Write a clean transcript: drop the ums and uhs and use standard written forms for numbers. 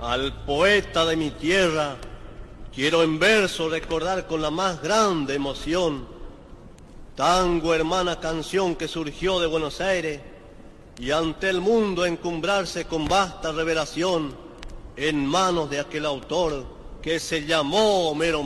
Al poeta de mi tierra quiero en verso recordar con la más grande emoción. Tango, hermana canción que surgió de Buenos Aires y ante el mundo encumbrarse con vasta revelación en manos de aquel autor que se llamó Homero